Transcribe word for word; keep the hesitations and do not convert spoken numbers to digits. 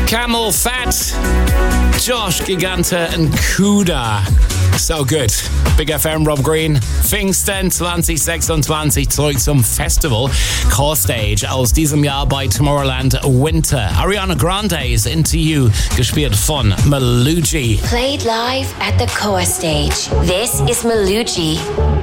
Camel Fat, Josh Giganta and Kuda. So good. Big F M, Rob Green. Pfingsten zwanzig sechsundzwanzig zurück zum Festival Core Stage aus diesem Jahr bei Tomorrowland Winter. Ariana Grande ist Into You, gespielt von Meluji. Played live at the Core Stage. This is Meluji.